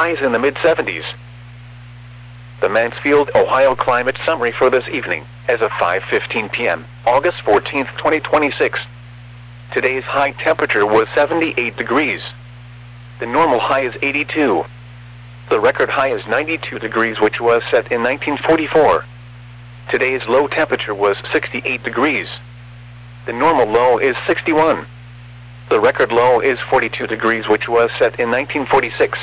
highs in the mid-70s. The Mansfield, Ohio climate summary for this evening, as of 5:15 p.m., August 14, 2026. Today's high temperature was 78 degrees. The normal high is 82. The record high is 92 degrees, which was set in 1944. Today's low temperature was 68 degrees. The normal low is 61. The record low is 42 degrees, which was set in 1946.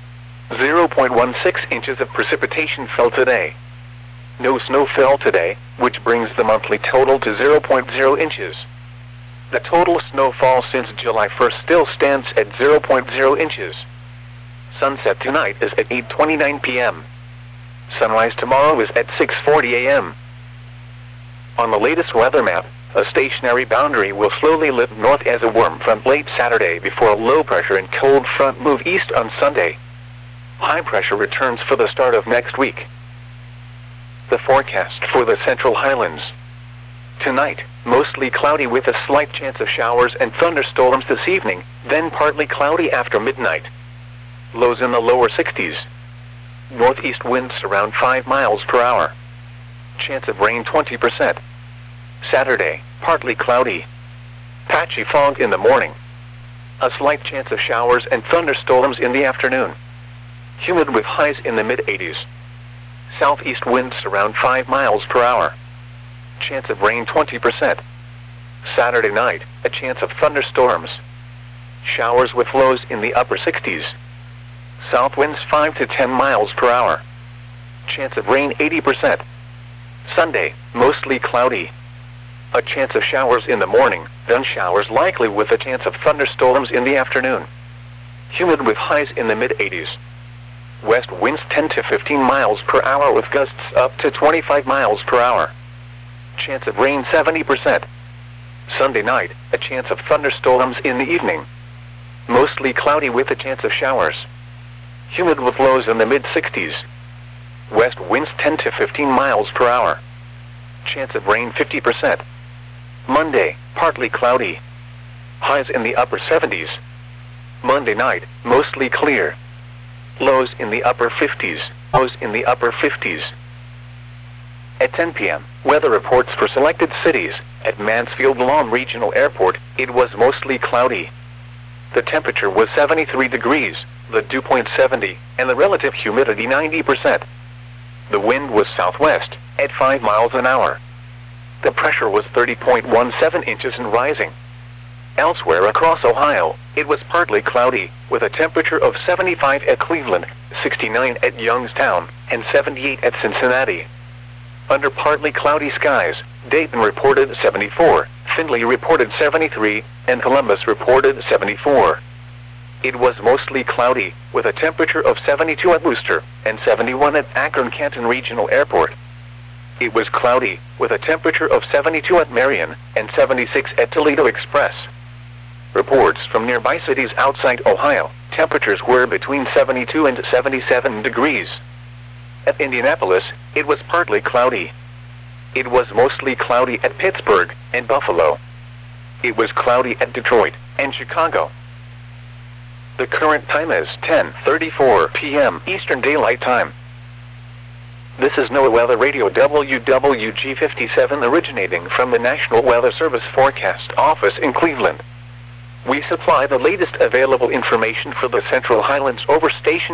0.16 inches of precipitation fell today. No snow fell today, which brings the monthly total to 0.0 inches. The total snowfall since July 1st still stands at 0.0 inches. Sunset tonight is at 8:29 p.m. Sunrise tomorrow is at 6:40 a.m. On the latest weather map, a stationary boundary will slowly lift north as a warm front late Saturday before a low pressure and cold front move east on Sunday. High pressure returns for the start of next week. The forecast for the Central Highlands. Tonight, mostly cloudy with a slight chance of showers and thunderstorms this evening, then partly cloudy after midnight. Lows in the lower 60s. Northeast winds around 5 miles per hour. Chance of rain 20%. Saturday, partly cloudy. Patchy fog in the morning. A slight chance of showers and thunderstorms in the afternoon. Humid with highs in the mid-80s. Southeast winds around 5 miles per hour. Chance of rain 20%. Saturday night, a chance of thunderstorms. Showers with lows in the upper 60s. South winds 5 to 10 miles per hour. Chance of rain 80%. Sunday, mostly cloudy. A chance of showers in the morning, then showers likely with a chance of thunderstorms in the afternoon. Humid with highs in the mid-80s. West winds 10 to 15 miles per hour with gusts up to 25 miles per hour. Chance of rain 70%. Sunday night, a chance of thunderstorms in the evening. Mostly cloudy with a chance of showers. Humid with lows in the mid-60s. West winds 10 to 15 miles per hour. Chance of rain 50%. Monday, partly cloudy. Highs in the upper 70s. Monday night, mostly clear. Lows in the upper 50s. Lows in the upper 50s. At 10 p.m., weather reports for selected cities. At Mansfield-Lom Regional Airport, it was mostly cloudy. The temperature was 73 degrees, the dew point 70, and the relative humidity 90%. The wind was southwest, at 5 miles an hour. The pressure was 30.17 inches and rising. Elsewhere across Ohio, it was partly cloudy, with a temperature of 75 at Cleveland, 69 at Youngstown, and 78 at Cincinnati. Under partly cloudy skies, Dayton reported 74, Findlay reported 73, and Columbus reported 74. It was mostly cloudy, with a temperature of 72 at Wooster, and 71 at Akron-Canton Regional Airport. It was cloudy, with a temperature of 72 at Marion, and 76 at Toledo Express. Reports from nearby cities outside Ohio, temperatures were between 72 and 77 degrees. At Indianapolis, it was partly cloudy. It was mostly cloudy at Pittsburgh and Buffalo. It was cloudy at Detroit and Chicago. The current time is 10:34 p.m. Eastern Daylight Time. This is NOAA Weather Radio WWG57 originating from the National Weather Service Forecast Office in Cleveland. We supply the latest available information for the Central Highlands over station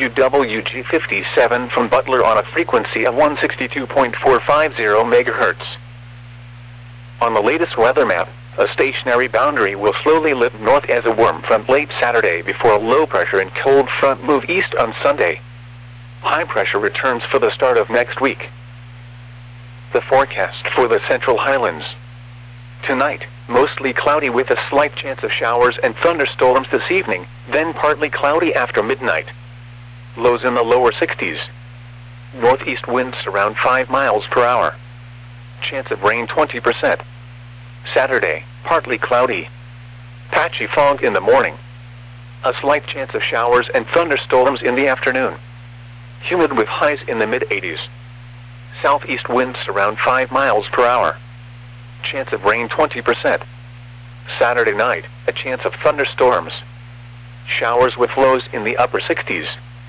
WWG57 from Butler on a frequency of 162.450 MHz. On the latest weather map, a stationary boundary will slowly lift north as a warm front late Saturday before a low pressure and cold front move east on Sunday. High pressure returns for the start of next week. The forecast for the Central Highlands. Tonight, mostly cloudy with a slight chance of showers and thunderstorms this evening, then partly cloudy after midnight. Lows in the lower 60s. Northeast winds around 5 miles per hour. Chance of rain 20%. Saturday, partly cloudy. Patchy fog in the morning. A slight chance of showers and thunderstorms in the afternoon. Humid with highs in the mid-80s. Southeast winds around 5 miles per hour. Chance of rain 20%. Saturday night, a chance of thunderstorms. Showers with lows in the upper 60s.